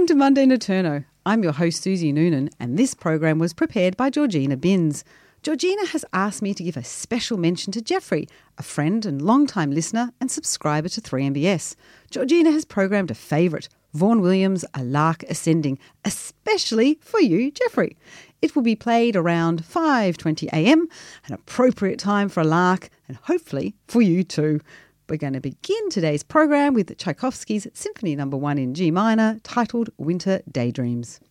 to Monday Nocturno. I'm your host, Susie Noonan, and this program was prepared by Georgina Binns. Georgina has asked me to give a special mention to Jeffrey, a friend and long-time listener and subscriber to 3MBS. Georgina has programmed a favourite, Vaughan Williams' A Lark Ascending, especially for you, Jeffrey. It will be played around 5:20am, an appropriate time for a lark, and hopefully for you too. We're going to begin today's program with Tchaikovsky's Symphony No. 1 in G minor, titled Winter Daydreams.